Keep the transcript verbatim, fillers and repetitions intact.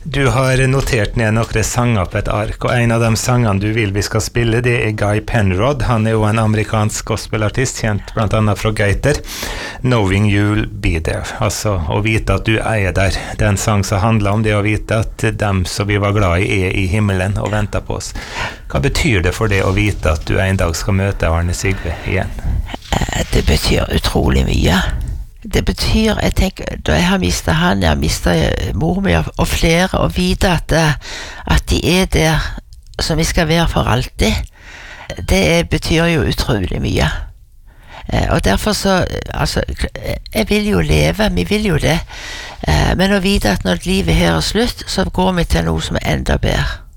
Du har notert ned noen sanger på et ark, og en av de sangene du vil vi skal spille, det er Guy Penrod. Han er jo en amerikansk gospelartist, kjent blant annet fra Gaiter. Knowing You'll Be There, altså å vite at du er der. Det er en sang som handler om det å vite at dem som vi var glad i er i himmelen og venter på oss. Hva betyr det for det å vite at du en dag skal møte Arne Sigve igjen? Det betyr utrolig mye. Det betyr, jeg tenker, da jeg har mistet han, jeg har mistet mor mi og flere, og vite at, at de er der som vi skal være for alltid, det betyr jo utrolig mye. Og derfor så, altså, jeg vil jo leve, vi vil jo det, men å vite at når livet her er slutt, så går vi til noe som er enda bedre.